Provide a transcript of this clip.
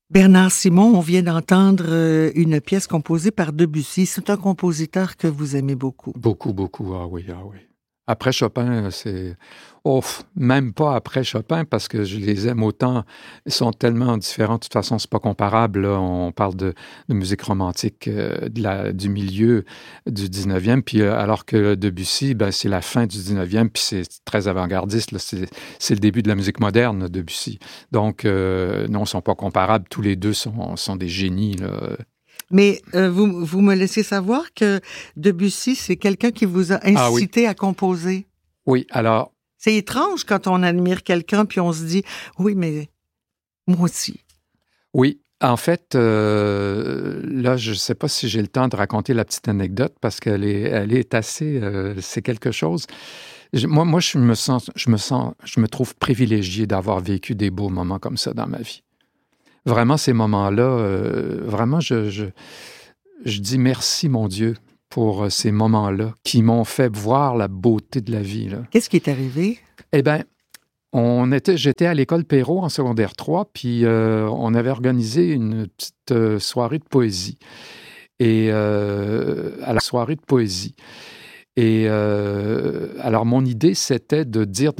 Bernard Simon, on vient d'entendre une pièce composée par Debussy. C'est un compositeur que vous aimez beaucoup. Beaucoup, beaucoup. Ah oui, ah oui. Après Chopin, c'est... Oh, même pas après Chopin, parce que je les aime autant. Ils sont tellement différents. De toute façon, c'est pas comparable. Là. On parle de musique romantique du milieu du 19e, puis alors que Debussy, ben, c'est la fin du 19e, puis c'est très avant-gardiste. Là. C'est le début de la musique moderne, Debussy. Donc, non, ils sont pas comparables. Tous les deux sont des génies, là. Mais vous me laissez savoir que Debussy, c'est quelqu'un qui vous a Ah oui. incité à composer. Oui, alors... C'est étrange quand on admire quelqu'un puis on se dit « Oui, mais moi aussi ». Oui, en fait, là, je ne sais pas si j'ai le temps de raconter la petite anecdote parce qu'elle est assez... c'est quelque chose. Moi, je me trouve privilégié d'avoir vécu des beaux moments comme ça dans ma vie. Vraiment, ces moments-là, vraiment, je dis merci, mon Dieu, pour ces moments-là qui m'ont fait voir la beauté de la vie, là. Qu'est-ce qui est arrivé? Eh bien, j'étais à l'école Perrault en secondaire 3, puis on avait organisé une petite soirée de poésie. Et à la soirée de poésie. Et alors, mon idée, c'était de dire